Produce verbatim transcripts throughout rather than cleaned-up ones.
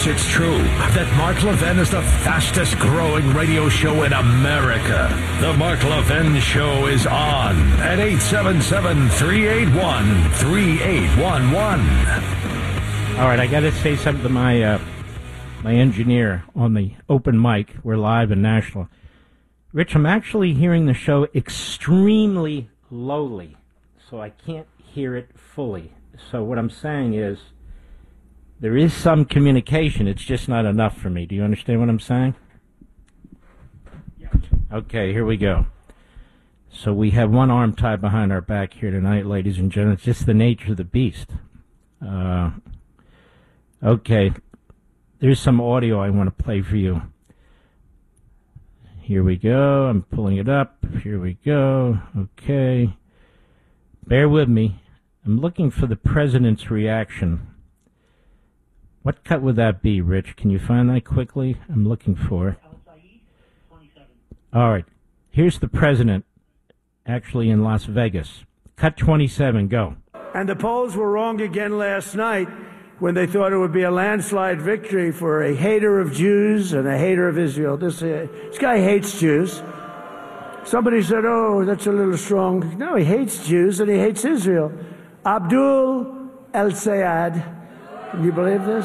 It's true that Mark Levin is the fastest growing radio show in America. The Mark Levin Show is on at eight seven seven, three eight one, three eight one one. All right, I got to say something to my uh, my engineer on the open mic. We're live and national. Rich, I'm actually hearing the show extremely lowly, so I can't hear it fully. So what I'm saying is, there is some communication. It's just not enough for me. Do you understand what I'm saying? Yeah. Okay, here we go. So we have one arm tied behind our back here tonight, ladies and gentlemen. It's just the nature of the beast. Uh, okay. There's some audio I want to play for you. Here we go. I'm pulling it up. Here we go. Okay. Bear with me. I'm looking for the president's reaction. What cut would that be, Rich? Can you find that quickly? I'm looking for it. All right. Here's the president, actually in Las Vegas. Cut twenty-seven, go. And the polls were wrong again last night when they thought it would be a landslide victory for a hater of Jews and a hater of Israel. This, uh, this guy hates Jews. Somebody said, oh, that's a little strong. No, he hates Jews and he hates Israel. Abdul El-Sayed. Can you believe this?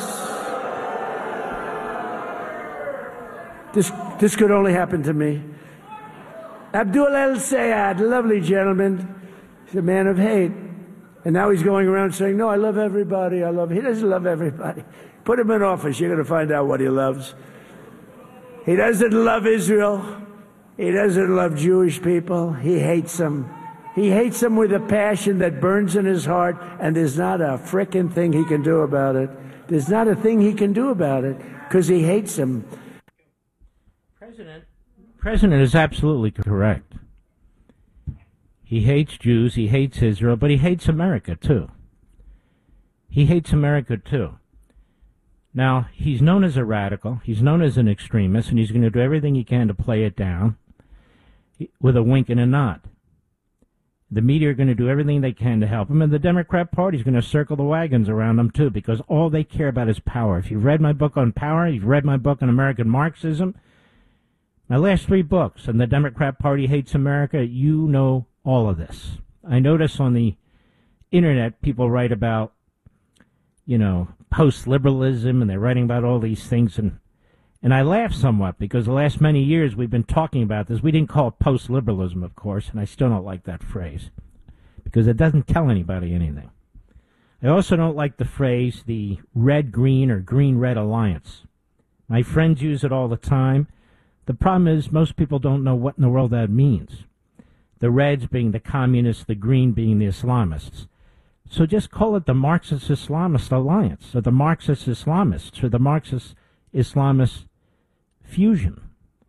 This this could only happen to me. Abdul El-Sayed, lovely gentleman. He's a man of hate. And now he's going around saying, no, I love everybody. I love. He doesn't love everybody. Put him in office. You're going to find out what he loves. He doesn't love Israel. He doesn't love Jewish people. He hates them. He hates them with a passion that burns in his heart, and there's not a frickin' thing he can do about it. There's not a thing he can do about it, because he hates them. President, President is absolutely correct. He hates Jews, he hates Israel, but he hates America, too. He hates America, too. Now, he's known as a radical, he's known as an extremist, and he's going to do everything he can to play it down with a wink and a nod. The media are going to do everything they can to help him, and the Democrat Party is going to circle the wagons around him, too, because all they care about is power. If you've read my book on power, you've read my book on American Marxism, my last three books, and the Democrat Party hates America, you know all of this. I notice on the Internet people write about, you know, post-liberalism, and they're writing about all these things, and And I laugh somewhat because the last many years we've been talking about this. We didn't call it post-liberalism, of course, and I still don't like that phrase because it doesn't tell anybody anything. I also don't like the phrase the red-green or green-red alliance. My friends use it all the time. The problem is most people don't know what in the world that means. The reds being the communists, the green being the Islamists. So just call it the Marxist-Islamist alliance, or the Marxist-Islamists, or the Marxist-Islamist fusion.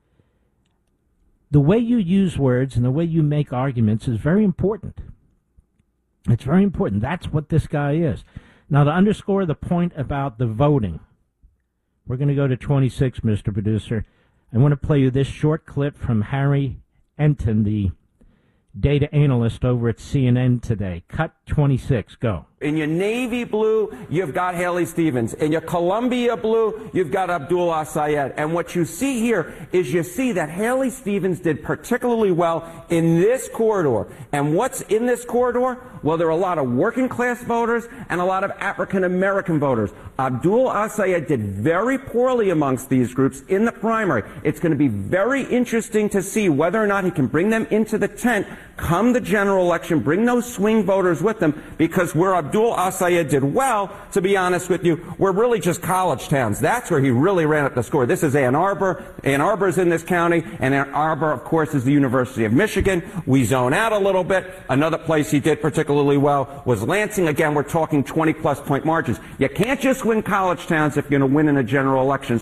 The way you use words and the way you make arguments is very important. It's very important. That's what this guy is. Now, to underscore the point about the voting, we're going to go to twenty-six, Mister Producer. I want to play you this short clip from Harry Enton, the data analyst over at C N N today. Cut twenty-six, go. In your navy blue, you've got Haley Stevens. In your Columbia blue, you've got Abdul El-Sayed. And what you see here is you see that Haley Stevens did particularly well in this corridor. And what's in this corridor? Well, there are a lot of working class voters and a lot of African American voters. Abdul El-Sayed did very poorly amongst these groups in the primary. It's going to be very interesting to see whether or not he can bring them into the tent come the general election, bring those swing voters with them, because where Abdul El-Sayed did well, to be honest with you, we're really just college towns. That's where he really ran up the score. This is Ann Arbor. Ann Arbor's in this county, and Ann Arbor, of course, is the University of Michigan. We zone out a little bit. Another place he did particularly well was Lansing. Again, we're talking twenty-plus point margins. You can't just win college towns if you're going to win in a general election.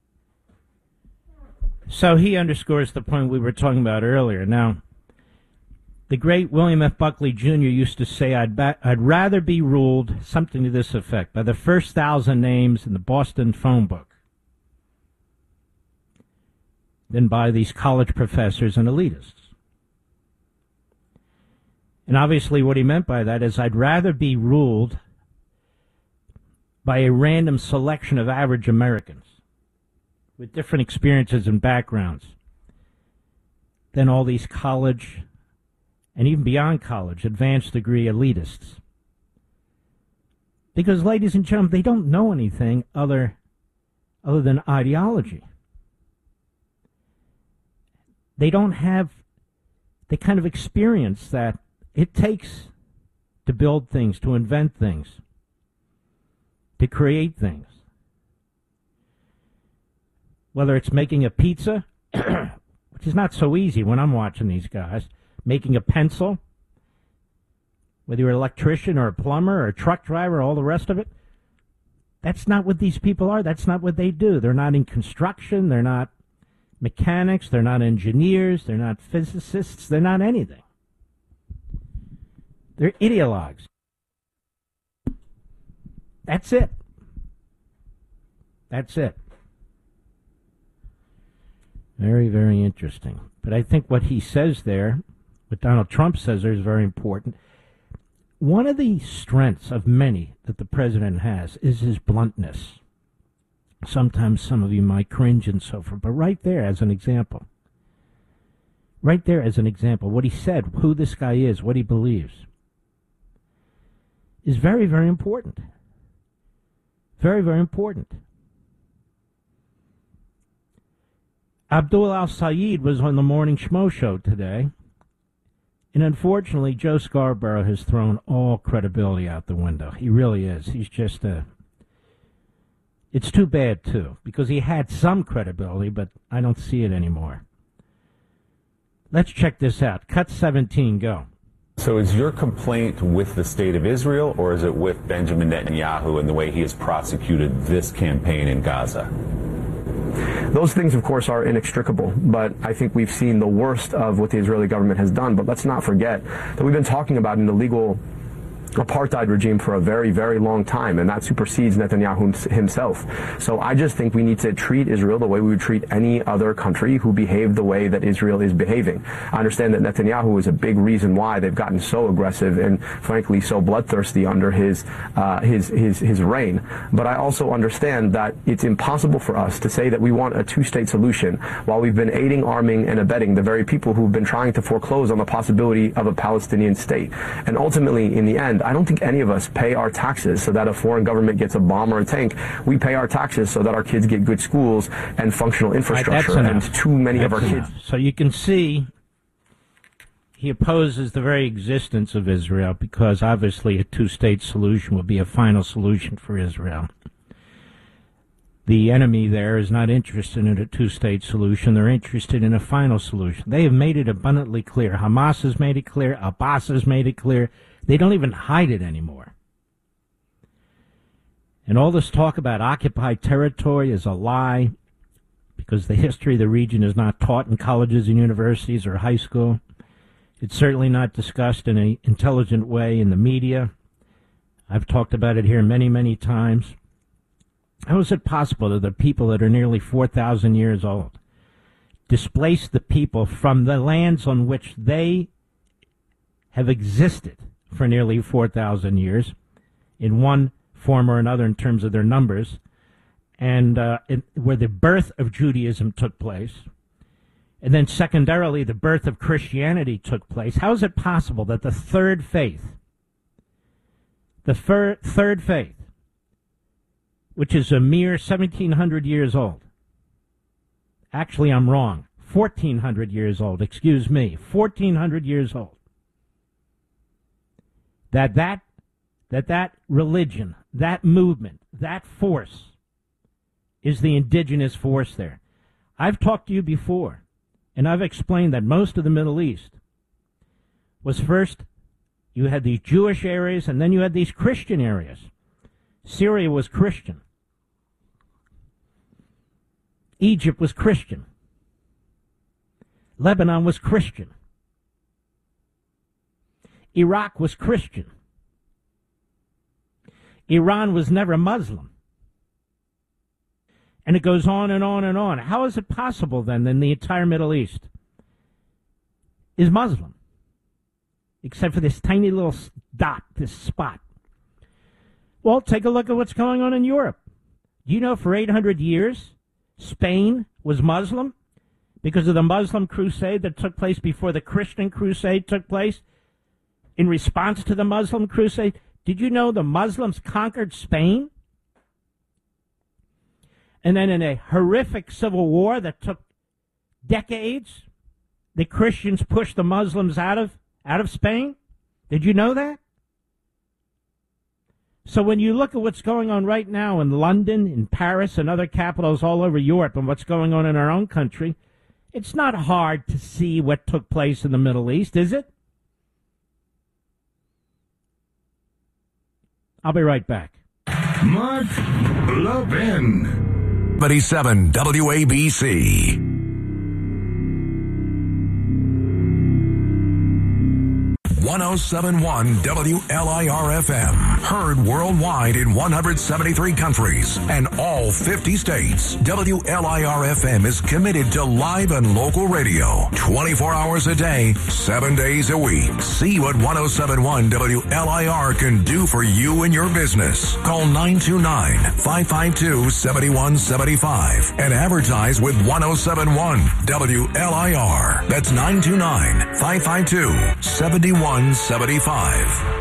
So he underscores the point we were talking about earlier. Now, the great William F. Buckley Junior used to say, I'd, ba- I'd rather be ruled, something to this effect, by the first thousand names in the Boston phone book than by these college professors and elitists. And obviously what he meant by that is I'd rather be ruled by a random selection of average Americans with different experiences and backgrounds than all these college and even beyond college advanced degree elitists. Because, ladies and gentlemen, they don't know anything other, other than ideology. They don't have the kind of experience that it takes to build things, to invent things, to create things. Whether it's making a pizza, which is not so easy when I'm watching these guys, making a pencil, whether you're an electrician or a plumber or a truck driver, all the rest of it, that's not what these people are. That's not what they do. They're not in construction. They're not mechanics. They're not engineers. They're not physicists. They're not anything. They're ideologues. That's it. That's it. Very, very interesting. But I think what he says there, what Donald Trump says there, is very important. One of the strengths of many that the president has is his bluntness. Sometimes some of you might cringe and so forth, but right there as an example, right there as an example, what he said, who this guy is, what he believes, is very, very important. Very, very important. Abdul Al-Sayed was on the Morning Schmo show today, and unfortunately, Joe Scarborough has thrown all credibility out the window. He really is. He's just a... It's too bad, too, because he had some credibility, but I don't see it anymore. Let's check this out. Cut seventeen, go. So is your complaint with the state of Israel, or is it with Benjamin Netanyahu and the way he has prosecuted this campaign in Gaza? Those things, of course, are inextricable, but I think we've seen the worst of what the Israeli government has done. But let's not forget that we've been talking about an illegal apartheid regime for a very, very long time, and that supersedes Netanyahu himself. So I just think we need to treat Israel the way we would treat any other country who behaved the way that Israel is behaving. I understand that Netanyahu is a big reason why they've gotten so aggressive and, frankly, so bloodthirsty under his uh, his his his reign. But I also understand that it's impossible for us to say that we want a two-state solution while we've been aiding, arming, and abetting the very people who've been trying to foreclose on the possibility of a Palestinian state. And ultimately, in the end, I don't think any of us pay our taxes so that a foreign government gets a bomb or a tank. We pay our taxes so that our kids get good schools and functional infrastructure. Right, and too many that's of our enough. kids. So you can see he opposes the very existence of Israel because obviously a two-state solution would be a final solution for Israel. The enemy there is not interested in a two-state solution. They're interested in a final solution. They have made it abundantly clear. Hamas has made it clear. Abbas has made it clear. They don't even hide it anymore. And all this talk about occupied territory is a lie because the history of the region is not taught in colleges and universities or high school. It's certainly not discussed in an intelligent way in the media. I've talked about it here many, many times. How is it possible that the people that are nearly four thousand years old displace the people from the lands on which they have existed for nearly four thousand years in one form or another in terms of their numbers, and uh, it, where the birth of Judaism took place, and then secondarily the birth of Christianity took place? How is it possible that the third faith, the fir- third faith, which is a mere seventeen hundred years old, actually I'm wrong, fourteen hundred years old, excuse me, fourteen hundred years old, that that that that religion, that movement, that force is the indigenous force there. I've talked to you before, and I've explained that most of the Middle East was first, you had these Jewish areas, and then you had these Christian areas. Syria was Christian. Egypt was Christian. Lebanon was Christian. Iraq was Christian. Iran was never Muslim. And it goes on and on and on. How is it possible, then, that the entire Middle East is Muslim? Except for this tiny little dot, this spot. Well, take a look at what's going on in Europe. Do you know for eight hundred years, Spain was Muslim because of the Muslim crusade that took place before the Christian crusade took place in response to the Muslim crusade? Did you know the Muslims conquered Spain? And then in a horrific civil war that took decades, the Christians pushed the Muslims out of out of Spain? Did you know that? So when you look at what's going on right now in London, in Paris, and other capitals all over Europe, and what's going on in our own country, it's not hard to see what took place in the Middle East, is it? I'll be right back. Mark Levin. seventy-seven W A B C. one oh seven point one W L I R F M. Heard worldwide in one hundred seventy-three countries and all fifty states. W L I R F M is committed to live and local radio twenty-four hours a day, seven days a week. See what one oh seven point one W L I R can do for you and your business. Call nine two nine, five five two, seven one seven five and advertise with one oh seven point one W L I R. That's nine two nine, five five two, seven one seven five.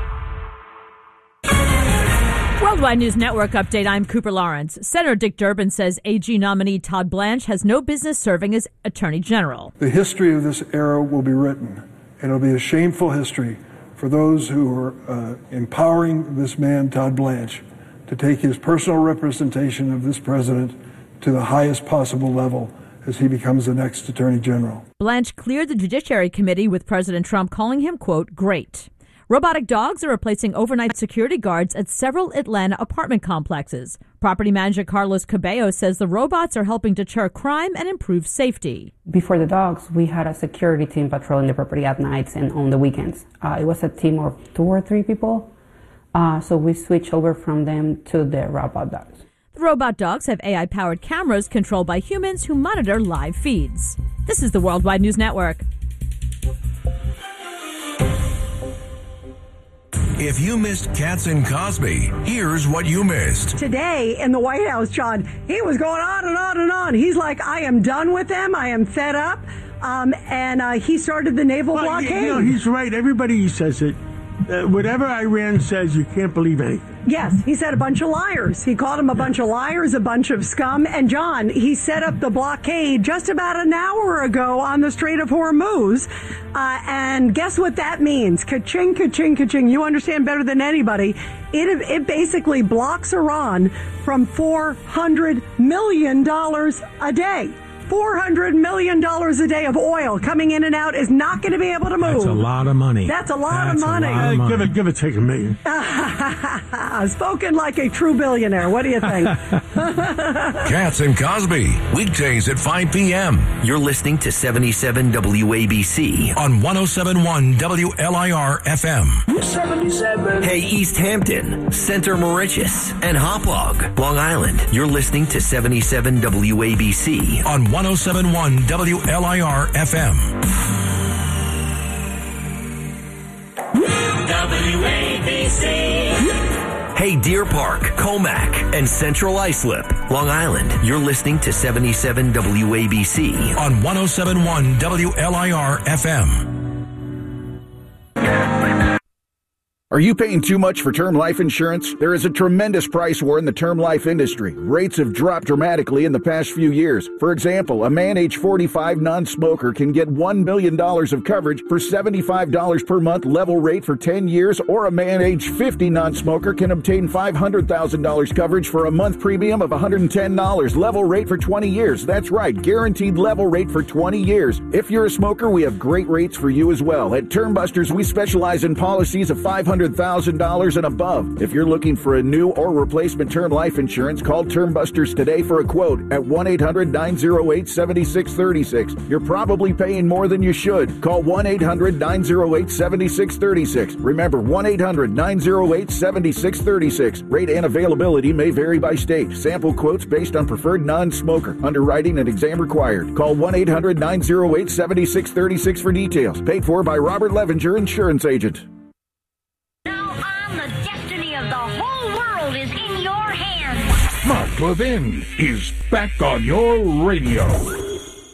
Worldwide News Network update. I'm Cooper Lawrence. Senator Dick Durbin says A G nominee Todd Blanche has no business serving as Attorney General. The history of this era will be written, and it'll be a shameful history for those who are uh, empowering this man, Todd Blanche, to take his personal representation of this president to the highest possible level as he becomes the next Attorney General. Blanche cleared the Judiciary Committee with President Trump calling him, quote, great. Robotic dogs are replacing overnight security guards at several Atlanta apartment complexes. Property manager Carlos Cabello says the robots are helping deter crime and improve safety. Before the dogs, we had a security team patrolling the property at nights and on the weekends. Uh, it was a team of two or three people. Uh, so we switched over from them to the robot dogs. The robot dogs have A I-powered cameras controlled by humans who monitor live feeds. This is the Worldwide News Network. If you missed Katz and Cosby, here's what you missed. Today in the White House, John, he was going on and on and on. He's like, I am done with them. I am fed up. Um, and uh, he started the naval well, blockade. You know, he's right. Everybody says it. Uh, whatever Iran says, you can't believe anything. Yes, he said a bunch of liars. He called them a bunch of liars, a bunch of scum. And, John, he set up the blockade just about an hour ago on the Strait of Hormuz. Uh, and guess what that means? Ka-ching, ka-ching, ka-ching. You understand better than anybody. It, it basically blocks Iran from four hundred million dollars a day. four hundred million dollars a day of oil coming in and out is not going to be able to move. That's a lot of money. That's a lot That's of money. A lot of money. Give it, give it, take a million. Spoken like a true billionaire. What do you think? Katz and Cosby, weekdays at five p.m. You're listening to seventy-seven W A B C on one oh seven point one W L I R F M. seventy-seven. Hey, East Hampton, Center Mauritius, and Hauppauge, Long Island. You're listening to seventy-seven W A B C on one oh seven point one W L I R F M. W A B C. Hey, Deer Park, Comac, and Central Islip, Long Island. You're listening to seventy-seven W A B C on one oh seven point one W L I R F M. Are you paying too much for term life insurance? There is a tremendous price war in the term life industry. Rates have dropped dramatically in the past few years. For example, a man age forty-five non-smoker can get one million dollars of coverage for seventy-five dollars per month level rate for ten years, or a man age fifty non-smoker can obtain five hundred thousand dollars coverage for a month premium of one hundred ten dollars level rate for twenty years. That's right, guaranteed level rate for twenty years. If you're a smoker, we have great rates for you as well. At Term Busters, we specialize in policies of five hundred thousand dollars and above. If you're looking for a new or replacement term life insurance, call Term Busters today for a quote at one eight hundred nine oh eight seven six three six. You're probably paying more than you should. Call one eight hundred nine oh eight seven six three six. Remember, one eight hundred nine oh eight seven six three six. Rate and availability may vary by state. Sample quotes based on preferred non-smoker. Underwriting and exam required. Call one eight hundred nine oh eight seven six three six for details. Paid for by Robert Levinger, insurance agent. The whole world Levin is back on your radio.